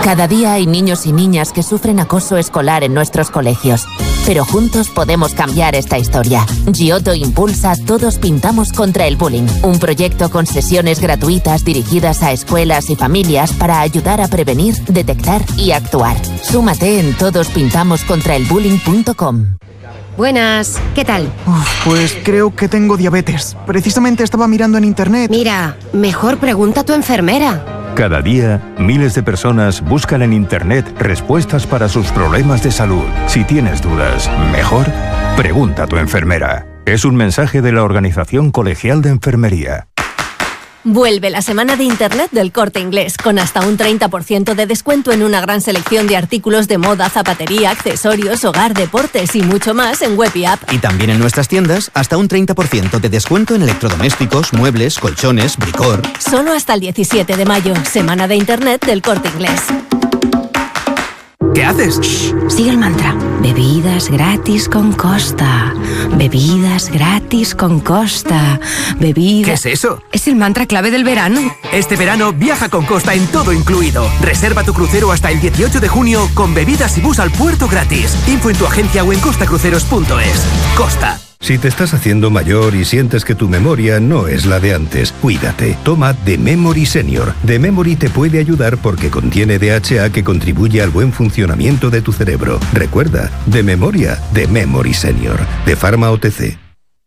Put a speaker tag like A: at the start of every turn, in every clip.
A: Cada día hay niños y niñas que sufren acoso escolar en nuestros colegios. Pero juntos podemos cambiar esta historia. Giotto impulsa Todos Pintamos contra el Bullying, un proyecto con sesiones gratuitas dirigidas a escuelas y familias para ayudar a prevenir, detectar y actuar. Súmate en todospintamoscontraelbullying.com.
B: Buenas, ¿qué tal?
C: Pues creo que tengo diabetes. Precisamente estaba mirando en internet.
B: Mira, mejor pregunta a tu enfermera.
D: Cada día, miles de personas buscan en internet respuestas para sus problemas de salud. Si tienes dudas, mejor pregunta a tu enfermera. Es un mensaje de la Organización Colegial de Enfermería.
E: Vuelve la semana de Internet del Corte Inglés, con hasta un 30% de descuento en una gran selección de artículos de moda, zapatería, accesorios, hogar, deportes y mucho más en web y app.
F: Y también en nuestras tiendas, hasta un 30% de descuento en electrodomésticos, muebles, colchones, bricor.
E: Solo hasta el 17 de mayo, semana de Internet del Corte Inglés.
C: ¿Qué haces?
B: Shh, sigue el mantra. Bebidas gratis con Costa. Bebidas gratis con Costa. Bebidas...
C: ¿Qué es eso?
B: Es el mantra clave del verano.
G: Este verano viaja con Costa en todo incluido. Reserva tu crucero hasta el 18 de junio con bebidas y bus al puerto gratis. Info en tu agencia o en costacruceros.es. Costa.
D: Si te estás haciendo mayor y sientes que tu memoria no es la de antes, cuídate. Toma The Memory Senior. The Memory te puede ayudar porque contiene DHA que contribuye al buen funcionamiento de tu cerebro. Recuerda, de memoria, The Memory Senior. De Pharma OTC.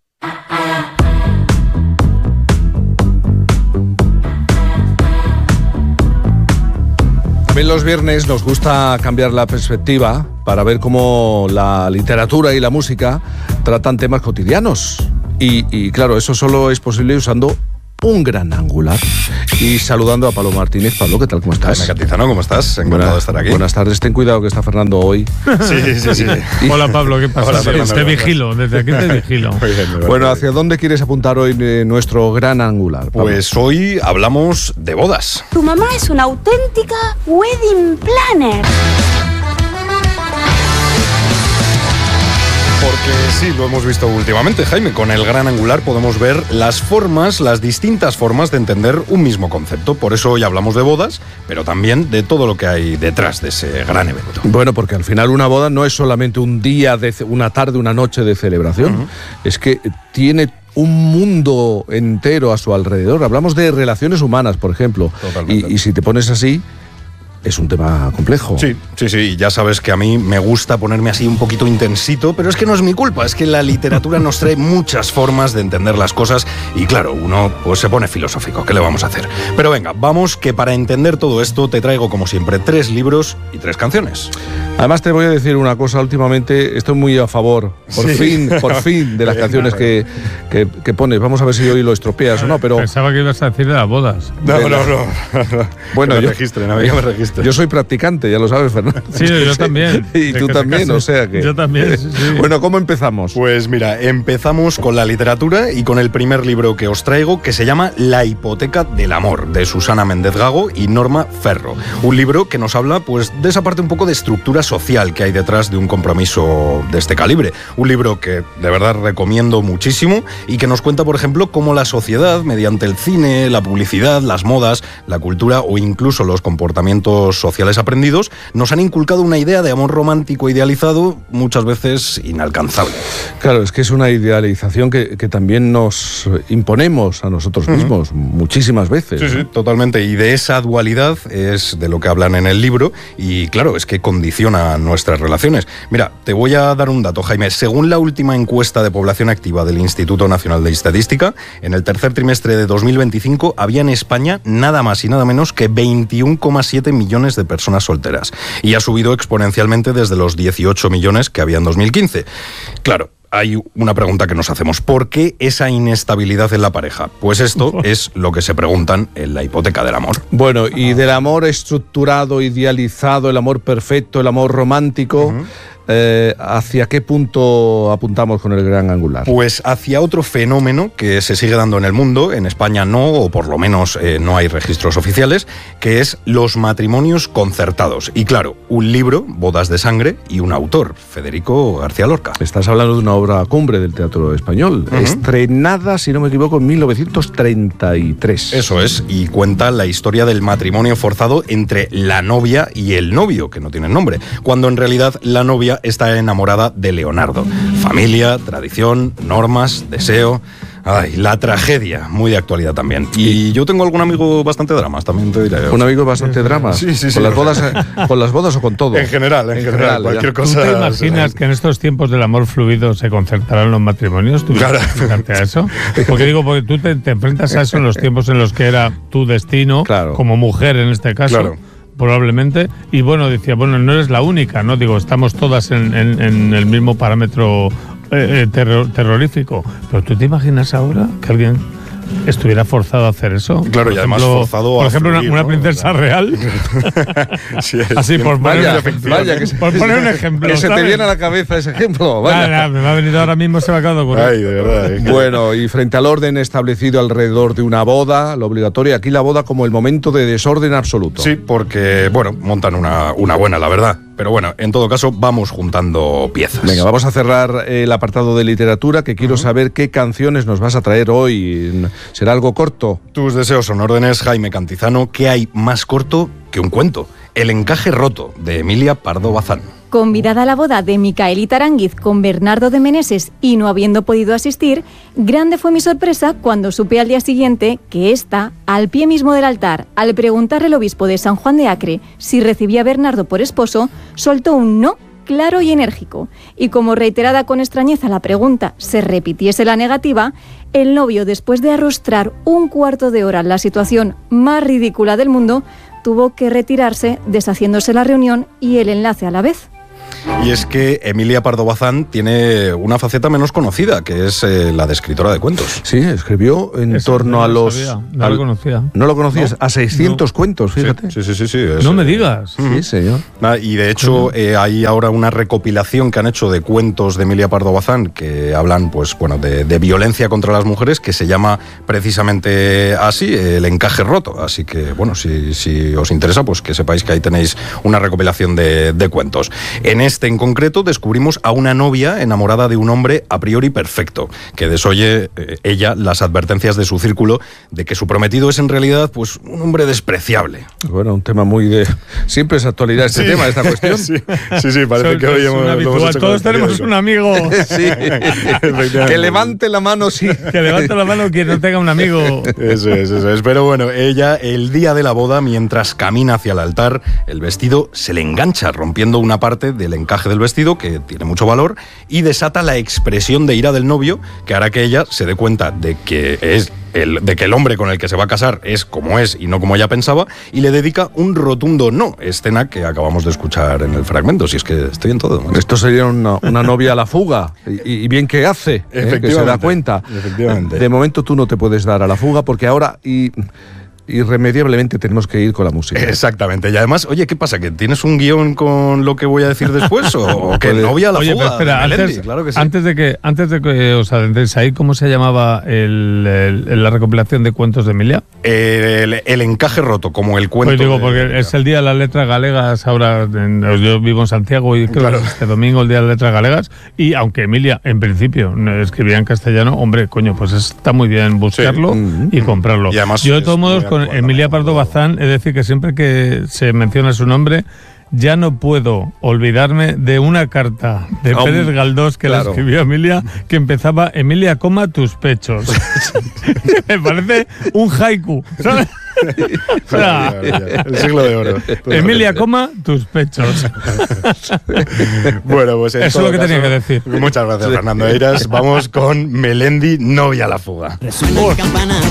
H: También los viernes nos gusta cambiar la perspectiva para ver cómo la literatura y la música tratan temas cotidianos. Y claro, eso solo es posible usando un gran angular. Y saludando a Pablo Martínez. Pablo, ¿qué tal? ¿Cómo estás?
I: Jaime Cantizano, ¿cómo estás? Encantado de estar aquí.
H: Buenas tardes, ten cuidado que está Fernando hoy.
I: Sí.
J: Hola Pablo, ¿qué pasa?
I: Hola, Fernando,
J: te vigilo, desde aquí te vigilo.
I: Muy bien,
H: bueno, ¿hacia dónde quieres apuntar hoy nuestro gran angular, Pablo?
I: Pues hoy hablamos de bodas.
K: Tu mamá es una auténtica wedding planner.
I: Porque sí, lo hemos visto últimamente, Jaime. Con el gran angular podemos ver las distintas formas de entender un mismo concepto. Por eso hoy hablamos de bodas, pero también de todo lo que hay detrás de ese gran evento.
H: Bueno, porque al final una boda no es solamente un día, una tarde, una noche de celebración. Es que tiene un mundo entero a su alrededor. Hablamos de relaciones humanas, por ejemplo. Y si te pones así, es un tema complejo.
I: Sí. Ya sabes que a mí me gusta ponerme así un poquito intensito, pero es que no es mi culpa. Es que la literatura nos trae muchas formas de entender las cosas y claro, uno pues se pone filosófico. ¿Qué le vamos a hacer? Pero venga, vamos, que para entender todo esto te traigo como siempre 3 libros y 3 canciones.
H: Además te voy a decir una cosa, últimamente estoy muy a favor, por fin, de las canciones que pones. Vamos a ver si hoy lo estropeas o no, pero...
J: Pensaba que ibas a decir de las bodas.
I: No.
H: Bueno,
I: no me registro.
H: Yo soy practicante, ya lo sabes, Fernando.
J: Sí, yo también.
H: Y tú también, o sea que...
J: Yo también, sí.
H: Bueno, ¿cómo empezamos?
I: Pues mira, empezamos con la literatura y con el primer libro que os traigo, que se llama La hipoteca del amor, de Susana Méndez Gago y Norma Ferro. Un libro que nos habla pues de esa parte un poco de estructura social que hay detrás de un compromiso de este calibre. Un libro que de verdad recomiendo muchísimo y que nos cuenta, por ejemplo, cómo la sociedad, mediante el cine, la publicidad, las modas, la cultura o incluso los comportamientos sociales aprendidos, nos han inculcado una idea de amor romántico idealizado, muchas veces inalcanzable.
H: Claro, es que es una idealización que también nos imponemos a nosotros mismos muchísimas veces.
I: Sí, totalmente. Y de esa dualidad es de lo que hablan en el libro y claro, es que condiciona nuestras relaciones. Mira, te voy a dar un dato, Jaime. Según la última encuesta de población activa del Instituto Nacional de Estadística, en el tercer trimestre de 2025 había en España nada más y nada menos que 21,7 millones de personas solteras. Y ha subido exponencialmente desde los 18 millones que había en 2015. Claro, hay una pregunta que nos hacemos. ¿Por qué esa inestabilidad en la pareja? Pues esto es lo que se preguntan en La hipoteca del amor.
H: Bueno, y del amor estructurado, idealizado, el amor perfecto, el amor romántico, ¿hacia qué punto apuntamos con el gran angular?
I: Pues hacia otro fenómeno que se sigue dando en el mundo, en España no, o por lo menos no hay registros oficiales, que es los matrimonios concertados. Y claro, un libro, Bodas de Sangre, y un autor, Federico García Lorca.
H: Estás hablando de una obra cumbre del teatro español, estrenada, si no me equivoco, en 1933.
I: Eso es, y cuenta la historia del matrimonio forzado entre la novia y el novio, que no tienen nombre, cuando en realidad la novia está enamorada de Leonardo. Familia, tradición, normas, deseo... Ay, la tragedia, muy de actualidad también. Y yo tengo algún amigo bastante dramas, también te diré.
H: ¿Un amigo bastante drama?
I: Sí.
H: ¿Con las bodas o con todo?
I: En general, cualquier cosa.
J: ¿Tú te imaginas que en estos tiempos del amor fluido se concertarán los matrimonios? ¿Tú fíjate a eso? Porque tú te enfrentas a eso en los tiempos en los que era tu destino, como mujer en este caso. Claro. Probablemente, y bueno, decía, no eres la única, ¿no? Digo, estamos todas en el mismo parámetro terrorífico. Pero ¿tú te imaginas ahora que alguien estuviera forzado a hacer eso?
I: Claro, y además forzado a...
J: Por ejemplo, una princesa real.
I: Sí,
J: así, por poner un ejemplo.
H: Que se te viene a la cabeza ese ejemplo.
J: Me ha venido ahora mismo, se me acaba de ocurrir.
I: Ay, de verdad.
H: Bueno, y frente al orden establecido alrededor de una boda, lo obligatorio, aquí la boda como el momento de desorden absoluto.
I: Sí, porque, montan una buena, la verdad. Pero bueno, en todo caso, vamos juntando piezas.
H: Venga, vamos a cerrar el apartado de literatura, que quiero saber qué canciones nos vas a traer hoy. ¿Será algo corto?
I: Tus deseos son órdenes, Jaime Cantizano. ¿Qué hay más corto que un cuento? El encaje roto, de Emilia Pardo Bazán.
L: Convidada a la boda de Micaelita Aránguiz con Bernardo de Meneses y no habiendo podido asistir, grande fue mi sorpresa cuando supe al día siguiente que ésta, al pie mismo del altar, al preguntarle al obispo de San Juan de Acre si recibía a Bernardo por esposo, soltó un no claro y enérgico. Y como reiterada con extrañeza la pregunta se repitiese la negativa, el novio, después de arrostrar un cuarto de hora la situación más ridícula del mundo, tuvo que retirarse, deshaciéndose la reunión y el enlace a la vez.
I: Y es que Emilia Pardo Bazán tiene una faceta menos conocida, que es la de escritora de cuentos.
H: Sí, escribió en torno a los...
J: No lo conocía.
H: ¿No lo conocías? A 600 cuentos, fíjate.
I: Sí.
J: No me digas.
H: Sí, señor.
I: Y de hecho hay ahora una recopilación que han hecho de cuentos de Emilia Pardo Bazán que hablan, de violencia contra las mujeres, que se llama precisamente así, El encaje roto. Así que, si os interesa, pues que sepáis que ahí tenéis una recopilación de cuentos. En este en concreto descubrimos a una novia enamorada de un hombre a priori perfecto, que desoye ella las advertencias de su círculo de que su prometido es en realidad un hombre despreciable.
H: Bueno, un tema muy de... Siempre es actualidad tema, esta cuestión.
I: Sí, parece que hoy hemos
J: todos tenemos un amigo.
H: Sí. Que levante la mano, sí.
J: Que levante la mano quien no tenga un amigo.
I: Eso es. Pero ella, el día de la boda, mientras camina hacia el altar, el vestido se le engancha, rompiendo una parte del encaje del vestido, que tiene mucho valor, y desata la expresión de ira del novio, que hará que ella se dé cuenta de que el hombre con el que se va a casar es como es y no como ella pensaba, y le dedica un rotundo no, escena que acabamos de escuchar en el fragmento. Si es que estoy en todo.
H: Esto sería una novia a la fuga, y bien que hace, que se da cuenta.
I: Efectivamente.
H: De momento tú no te puedes dar a la fuga, porque ahora... irremediablemente tenemos que ir con la música.
I: Exactamente. Y además, oye, ¿qué pasa? ¿Que tienes un guión con lo que voy a decir después? ¿O que novia a la fuga?
J: Pero espera,
I: claro que sí.
J: antes de que os adentréis ahí, ¿cómo se llamaba la recopilación de cuentos de Emilia?
I: El encaje roto, como el cuento.
J: Pues porque es el Día de las Letras Galegas ahora. Yo vivo en Santiago y creo que es este domingo el Día de las Letras Galegas. Y aunque Emilia, en principio, escribía en castellano, hombre, pues está muy bien buscarlo y comprarlo.
I: Y además,
J: yo, de todos modos, con Emilia Pardo Bazán, es decir, que siempre que se menciona su nombre, ya no puedo olvidarme de una carta de Pérez Galdós que le escribió a Emilia, que empezaba: Emilia, coma tus pechos. Me parece un haiku, ¿sabes? O sea,
I: el siglo de oro.
J: Emilia, coma tus pechos.
I: Bueno, pues
J: eso es lo que tenía que decir.
I: Muchas gracias, Fernando Eiras. Vamos con Melendi, novia a la fuga.